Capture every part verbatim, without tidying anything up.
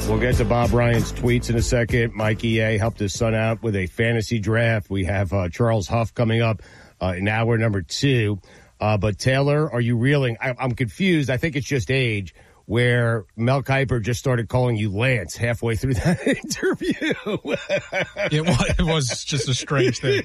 We'll get to Bob Ryan's tweets in a second. Mike E A helped his son out with a fantasy draft. We have uh, Charles Huff coming up uh, in hour number two. Uh, but Taylor, are you reeling? I, I'm confused. I think it's just age, where Mel Kiper just started calling you Lance halfway through that interview. it, was, it was just a strange thing.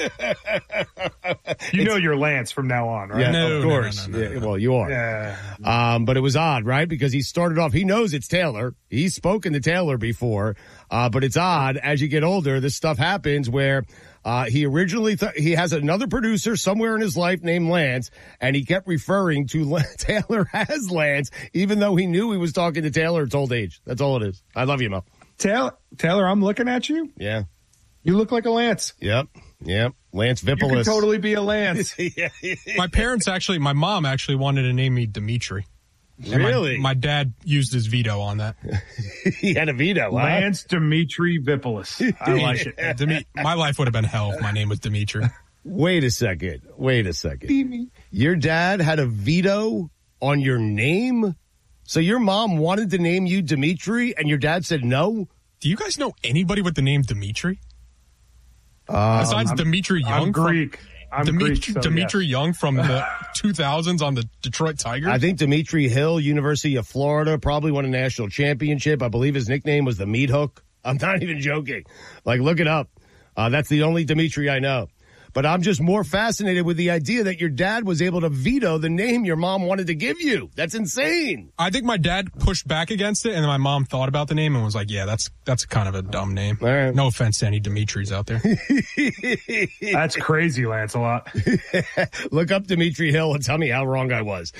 You know you're Lance from now on, right? Yeah, no, of course. No, no, no, no, yeah, no. Well, you are. Yeah. Um, but it was odd, right? Because he started off, he knows it's Taylor. He's spoken to Taylor before. Uh, but it's odd, as you get older, this stuff happens where uh, he originally, th- he has another producer somewhere in his life named Lance, and he kept referring to L- Taylor as Lance, even though he knew he was talking to Taylor at old age. That's all it is. I love you, Mel. Taylor, Taylor, I'm looking at you. Yeah. You look like a Lance. Yep. Yep. Lance Vipolis. You could totally be a Lance. yeah. My parents actually, my mom actually wanted to name me Dimitri. And Really? My, my dad used his veto on that. He had a veto. Huh? Lance Dimitri Vipolis. I like it. Demi- my life would have been hell if my name was Dimitri. Wait a second. Wait a second. Your dad had a veto on your name? So your mom wanted to name you Dimitri and your dad said no? Do you guys know anybody with the name Dimitri? Um, Besides I'm, Dimitri Young? I'm Greek. I'm Dimitri, Greek, so Dimitri yes. Young from the two thousands on the Detroit Tigers? I think Dimitri Hill, University of Florida, probably won a national championship. I believe his nickname was the Meat Hook. I'm not even joking. Like, look it up. Uh, that's the only Dimitri I know. But I'm just more fascinated with the idea that your dad was able to veto the name your mom wanted to give you. That's insane. I think my dad pushed back against it, and then my mom thought about the name and was like, yeah, that's that's kind of a dumb name. All right. No offense to any Dimitris out there. That's crazy, Lancelot. Look up Dimitri Hill and tell me how wrong I was.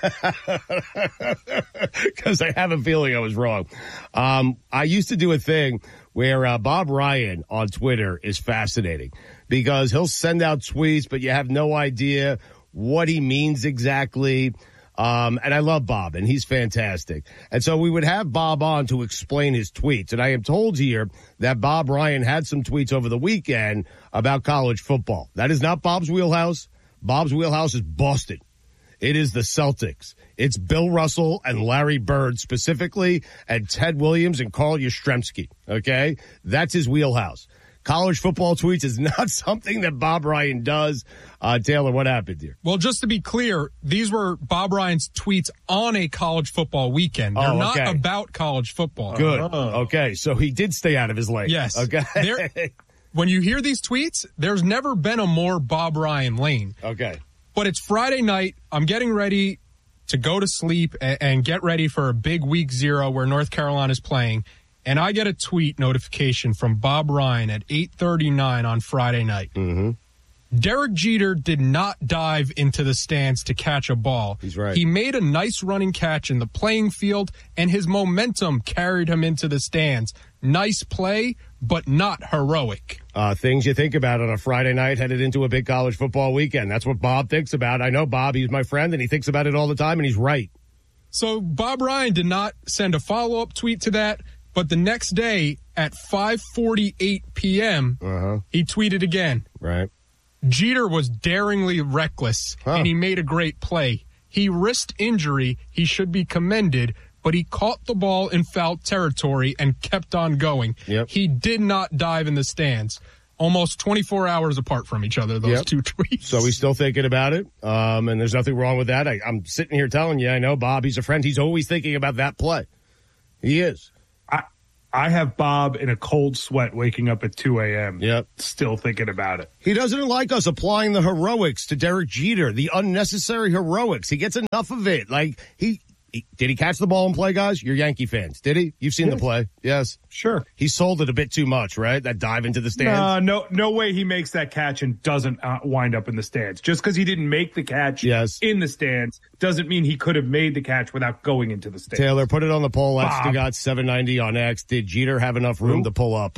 Because I have a feeling I was wrong. Um, I used to do a thing where uh, Bob Ryan on Twitter is fascinating because he'll send out tweets, but you have no idea what he means exactly. Um, and I love Bob, and he's fantastic. And so we would have Bob on to explain his tweets. And I am told here that Bob Ryan had some tweets over the weekend about college football. That is not Bob's wheelhouse. Bob's wheelhouse is Boston. It is the Celtics. It's Bill Russell and Larry Bird specifically, and Ted Williams and Carl Yastrzemski. Okay? That's his wheelhouse. College football tweets is not something that Bob Ryan does. Uh, Taylor, what happened here? Well, just to be clear, these were Bob Ryan's tweets on a college football weekend. They're Oh, not okay. about college football. Good. Oh. Okay, so he did stay out of his lane. Yes. Okay. There- when you hear these tweets, there's never been a more Bob Ryan lane. Okay. But it's Friday night. I'm getting ready to go to sleep and, and get ready for a big week zero where North Carolina's playing. And I get a tweet notification from Bob Ryan at eight thirty-nine on Friday night. Mm-hmm. Derek Jeter did not dive into the stands to catch a ball. He's right. He made a nice running catch in the playing field, and his momentum carried him into the stands. Nice play, but not heroic. Uh, things you think about on a Friday night headed into a big college football weekend. That's what Bob thinks about. I know Bob, he's my friend, and he thinks about it all the time, and he's right. So Bob Ryan did not send a follow-up tweet to that, but the next day at five forty-eight p.m., Uh-huh. he tweeted again. Right. Jeter was daringly reckless, Huh. and he made a great play. He risked injury. He should be commended, but he caught the ball in foul territory and kept on going. Yep. He did not dive in the stands. Almost twenty-four hours apart from each other, those Yep. two tweets. So he's still thinking about it, um, and there's nothing wrong with that. I, I'm sitting here telling you, I know Bob, he's a friend. He's always thinking about that play. He is. I I have Bob in a cold sweat waking up at two a.m. Yep. Still thinking about it. He doesn't like us applying the heroics to Derek Jeter, the unnecessary heroics. He gets enough of it. Like, he, he did he catch the ball and play, guys? You're Yankee fans. Did he? You've seen Yes. the play. Yes. Sure. He sold it a bit too much, right? That dive into the stands. Uh, no, no way he makes that catch and doesn't uh, wind up in the stands. Just because he didn't make the catch Yes. in the stands doesn't mean he could have made the catch without going into the stands. Taylor, put it on the poll. That's Bob. the got seven ninety on X. Did Jeter have enough room Who? to pull up?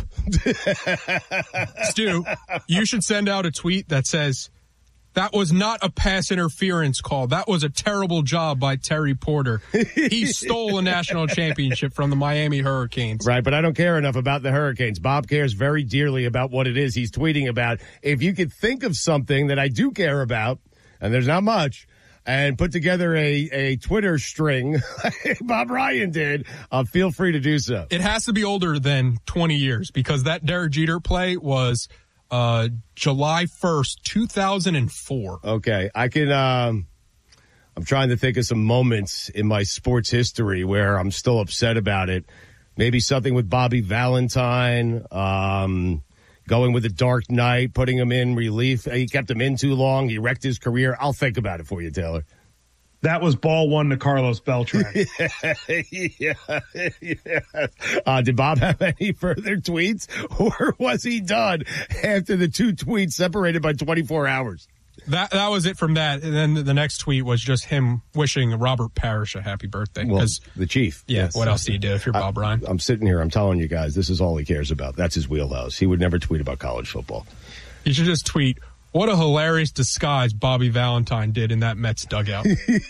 Stu, you should send out a tweet that says, that was not a pass interference call. That was a terrible job by Terry Porter. He stole a national championship from the Miami Hurricanes. Right, but I don't care enough about the Hurricanes. Bob cares very dearly about what it is he's tweeting about. If you could think of something that I do care about, and there's not much, and put together a, a Twitter string, Bob Ryan did, uh, feel free to do so. It has to be older than twenty years because that Derek Jeter play was uh, July first, two thousand four. Okay. I can, um, I'm trying to think of some moments in my sports history where I'm still upset about it. Maybe something with Bobby Valentine, um, going with the Dark Knight, putting him in relief. He kept him in too long. He wrecked his career. I'll think about it for you, Taylor. That was ball one to Carlos Beltran. yeah, yeah. Uh, did Bob have any further tweets, or was he done after the two tweets separated by twenty-four hours? That that was it from that. And then the next tweet was just him wishing Robert Parrish a happy birthday. Well, the chief. Yeah, yes. What else do you do if you're Bob Ryan? I'm sitting here, I'm telling you guys, this is all he cares about. That's his wheelhouse. He would never tweet about college football. You should just tweet, what a hilarious disguise Bobby Valentine did in that Mets dugout.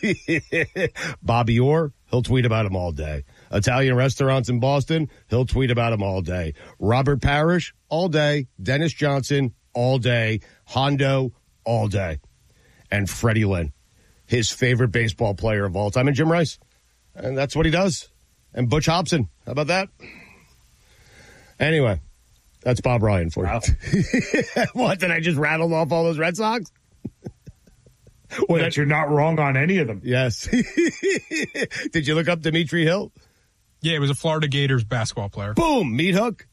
Bobby Orr, he'll tweet about him all day. Italian restaurants in Boston, he'll tweet about him all day. Robert Parrish, all day. Dennis Johnson, all day. Hondo, all day. And Freddie Lynn, his favorite baseball player of all time, and Jim Rice. And that's what he does. And Butch Hobson. How about that? Anyway, that's Bob Ryan for wow. you. What, did I just rattle off all those Red Sox? Well, that you're not wrong on any of them. Yes. Did you look up Dimitri Hill? Yeah, it was a Florida Gators basketball player. Boom, meat hook.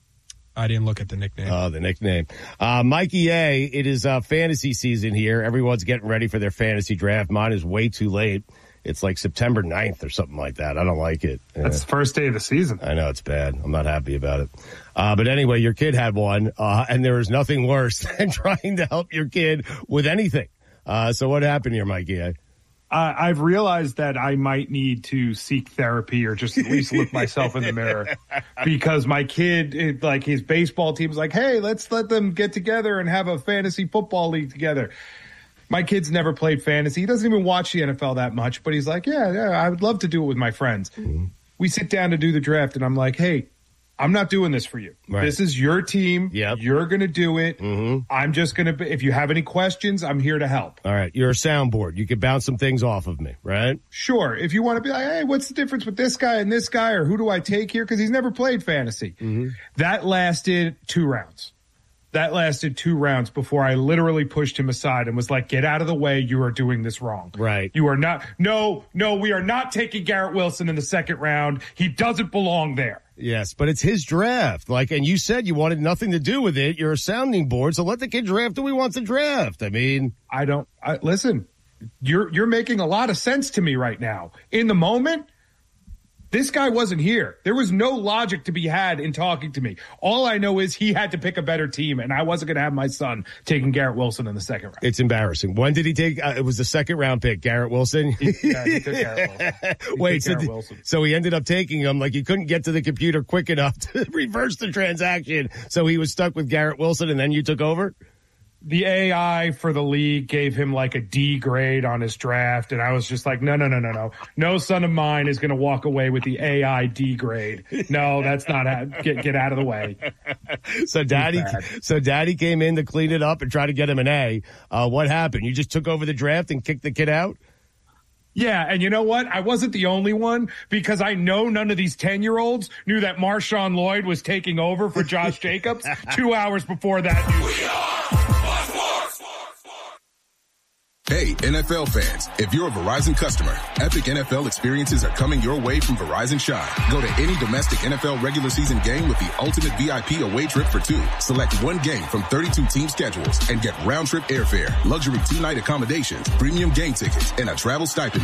I didn't look at the nickname. Oh, the nickname. Uh, Mikey A, it is uh, fantasy season here. Everyone's getting ready for their fantasy draft. Mine is way too late. It's like September ninth or something like that. I don't like it. That's uh, the first day of the season. I know, it's bad. I'm not happy about it. Uh, but anyway, your kid had one, uh, and there is nothing worse than trying to help your kid with anything. Uh, so what happened here, Mikey A? Uh, I've realized that I might need to seek therapy or just at least look myself in the mirror because my kid, it, like his baseball team is like, hey, let's let them get together and have a fantasy football league together. My kid's never played fantasy. He doesn't even watch the N F L that much, but he's like, yeah, yeah, I would love to do it with my friends. Mm-hmm. We sit down to do the draft and I'm like, hey, I'm not doing this for you. Right. This is your team. Yep. You're going to do it. Mm-hmm. I'm just going to, if you have any questions, I'm here to help. All right. You're a soundboard. You can bounce some things off of me, right? Sure. If you want to be like, hey, what's the difference with this guy and this guy, or who do I take here? Because he's never played fantasy. Mm-hmm. That lasted two rounds. That lasted two rounds before I literally pushed him aside and was like, get out of the way. You are doing this wrong. Right. You are not. No, no, we are not taking Garrett Wilson in the second round. He doesn't belong there. Yes, but it's his draft. Like, and you said you wanted nothing to do with it. You're a sounding board, so let the kid draft who he wants to draft. I mean, I don't, I, listen, you're, you're making a lot of sense to me right now. In the moment, this guy wasn't here. There was no logic to be had in talking to me. All I know is he had to pick a better team, and I wasn't going to have my son taking Garrett Wilson in the second round. It's embarrassing. When did he take? Uh, it was the second round pick, Garrett Wilson. He, yeah, he took Garrett Wilson. He Wait, took so, Garrett th- Wilson. so he ended up taking him like he couldn't get to the computer quick enough to reverse the transaction, so he was stuck with Garrett Wilson, and then you took over? The A I for the league gave him like a D grade on his draft, and I was just like, no, no, no, no, no. No son of mine is going to walk away with the A I D grade. No, that's not how, get get out of the way. So daddy, so daddy came in to clean it up and try to get him an A. Uh, what happened? You just took over the draft and kicked the kid out? Yeah, and you know what? I wasn't the only one because I know none of these ten-year-olds knew that Marshawn Lloyd was taking over for Josh Jacobs two hours before that news. We are Hey, N F L fans, if you're a Verizon customer, epic N F L experiences are coming your way from Verizon Shine. Go to any domestic N F L regular season game with the ultimate V I P away trip for two. Select one game from thirty-two team schedules and get round-trip airfare, luxury two-night accommodations, premium game tickets, and a travel stipend